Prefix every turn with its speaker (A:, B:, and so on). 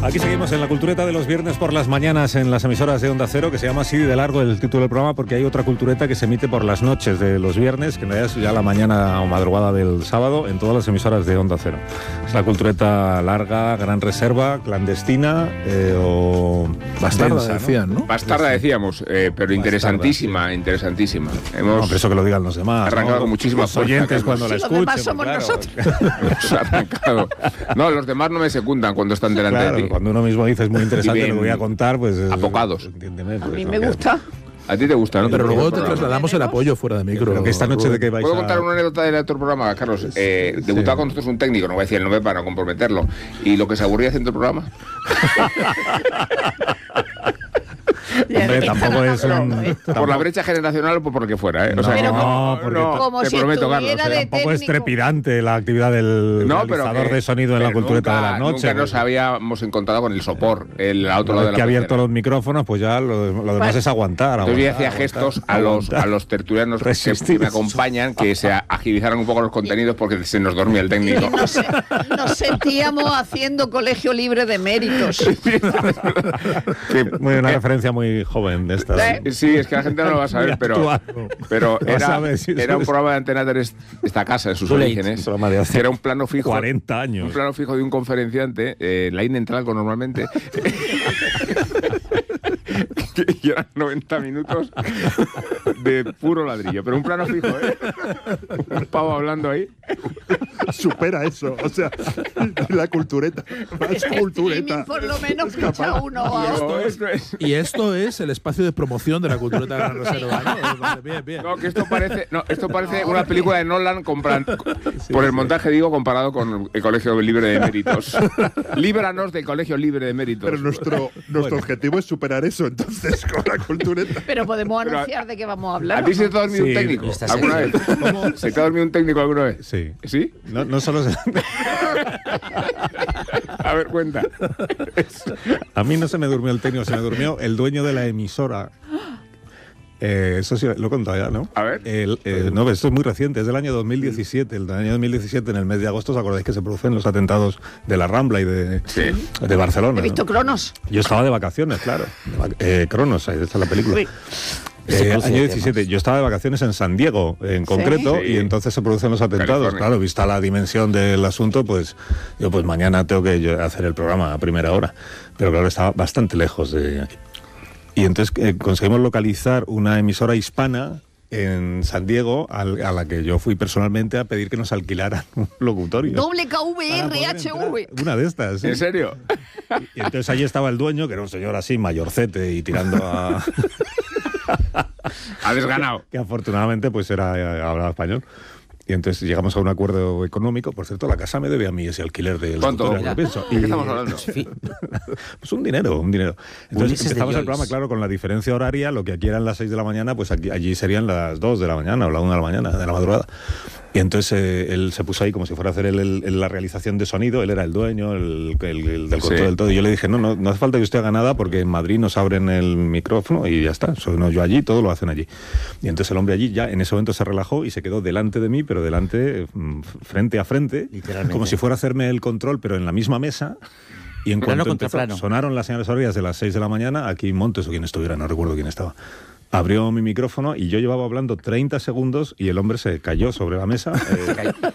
A: Aquí seguimos en la cultureta de los viernes por las mañanas en las emisoras de Onda Cero, que se llama así de largo el título del programa porque hay otra cultureta que se emite por las noches de los viernes, que en realidad es ya la mañana o madrugada del sábado en todas las emisoras de Onda Cero. Es la cultureta larga, gran reserva, clandestina o
B: bastarda,
A: densa,
B: decían, ¿no?
C: Bastarda decíamos, pero interesantísima, interesantísima.
A: No, pero eso que lo digan los demás.
C: Arrancado
A: ¿no?
C: con muchísimas
A: los oyentes
C: fuerzas,
A: cuando la
D: los
A: escuchen.
D: demás somos
A: claro.
D: nosotros.
C: Hemos arrancado. No, los demás no me secundan cuando están delante
A: Claro,
C: de ti.
A: cuando uno mismo dice es muy interesante
C: Viven
A: lo que voy a contar, pues...
C: apocados.
A: Entiéndeme.
D: A
A: pues,
D: mí
A: no
D: me
A: queda.
D: gusta.
C: A ti te gusta, ¿no?
B: Pero luego te
C: programa.
B: trasladamos el apoyo fuera de micro.
A: Pero que esta noche de qué vais
C: ¿Puedo
A: a...
C: contar una anécdota del otro programa, Carlos? Debutaba con nosotros un técnico, no voy a decir el nombre para no comprometerlo, y lo que se aburría haciendo el programa.
A: Hombre, tampoco es un...
C: Por la brecha generacional o por lo que fuera, ¿eh? O sea,
D: Pero
A: no, porque
D: como
C: te
D: si
C: prometo, Carlos.
D: estuviera de
A: tampoco es
D: técnico.
A: trepidante la actividad del
C: No, pero
A: realizador
C: que-
A: de sonido en la
C: pero
A: cultureta de
C: nunca-
A: la noche.
C: Nunca nos
A: pues,
C: habíamos encontrado con el sopor, el otro
A: una
C: lado
A: vez
C: de
A: que
C: la
A: ha abierto
C: pecera.
A: los micrófonos, pues ya lo demás
D: Pues-
A: es aguantar.
C: Entonces yo
A: aguantar,
C: hacía gestos
A: aguantar.
C: a los tertulianos que
A: Resistir.
C: me acompañan, que se agilizaran un poco los contenidos porque se nos dormía el técnico.
D: Nos sentíamos haciendo colegio libre de méritos.
A: Muy una referencia muy joven de esta.
C: Sí, es que la gente no lo va a saber,
A: Muy
C: pero
A: actual.
C: pero
A: No
C: era,
A: sabes si
C: era un
A: es-
C: programa de Antena 3, esta casa, en sus
A: Un
C: orígenes,
A: programa de hace
C: que era un plano fijo.
A: 40 años.
C: Un plano fijo de un conferenciante, la INE entra algo normalmente. Y eran 90 minutos de puro ladrillo, pero un plano fijo, ¿eh? Un pavo hablando ahí.
E: Supera eso, o sea, la cultureta, más
D: Streaming,
E: cultureta.
D: por lo menos escucha uno a otro.
B: Y esto es el espacio de promoción de la cultureta de Gran Reserva, ¿no? Vale, bien, bien.
C: No, que esto parece una película de Nolan por el montaje, digo, comparado con el Colegio Libre de Méritos. Líbranos del Colegio Libre de Méritos.
E: Pero nuestro objetivo es superar eso, entonces, con la cultureta.
D: Pero podemos anunciar de qué vamos a hablar.
C: ¿A ti se te ha dormido
A: Sí,
C: un técnico
F: esta
C: alguna vez?
F: sección.
C: ¿Se te ha dormido un técnico alguna vez?
A: Sí.
C: ¿Sí?
A: No solo se...
C: A ver, cuenta.
A: A mí no se me durmió el técnico, se me durmió el dueño de la emisora. Eso sí, lo he contado ya, ¿no?
C: A ver.
A: No, esto es muy reciente, es del año 2017. El año 2017, en el mes de agosto, ¿os acordáis que se producen los atentados de la Rambla y de Barcelona?
D: He visto
A: ¿no?
D: Cronos.
A: Yo estaba de vacaciones, claro. Cronos, ahí está la película.
D: Uy.
A: Año 17, yo estaba de vacaciones en San Diego, en concreto,
C: Sí.
A: y entonces se producen los atentados.
C: California.
A: Claro, vista la dimensión del asunto, pues yo pues mañana tengo que hacer el programa a primera hora. Pero claro, estaba bastante lejos de aquí. Y entonces conseguimos localizar una emisora hispana en San Diego a la que yo fui personalmente a pedir que nos alquilaran un locutorio.
D: WKVRHV.
A: Una de estas. ¿sí?
C: ¿En serio?
A: Y entonces allí estaba el dueño, que era un señor así, mayorcete y tirando a...
C: Ha desganado.
A: que afortunadamente pues hablaba español. Y entonces llegamos a un acuerdo económico. Por cierto, la casa me debe a mí ese alquiler del
C: ¿Cuánto?
A: locutorio, ahora que pienso.
C: ¿De qué estamos hablando?
A: Pues un dinero. Entonces
F: Ulises de
A: empezamos el
F: Joyce.
A: programa, claro, con la diferencia horaria. Lo que aquí eran las 6 de la mañana, pues allí serían las 2 de la mañana o la 1 de la mañana, de la madrugada. Y entonces él se puso ahí como si fuera a hacer la realización de sonido. Él era el dueño, el del control
C: Sí.
A: del todo. Y yo le dije, no hace falta que usted haga nada porque en Madrid nos abren el micrófono y ya está. Soy yo allí, todo lo hacen allí. Y entonces el hombre allí ya en ese momento se relajó y se quedó delante de mí, pero delante, frente a frente,
F: Literalmente.
A: como si fuera a hacerme el control, pero en la misma mesa. Y en
F: Plano
A: cuanto
F: contra
A: empezó,
F: plano.
A: sonaron las señales horarias de las 6 de la mañana, aquí Montes o quien estuviera, no recuerdo quién estaba. Abrió mi micrófono y yo llevaba hablando 30 segundos y el hombre se cayó sobre la mesa.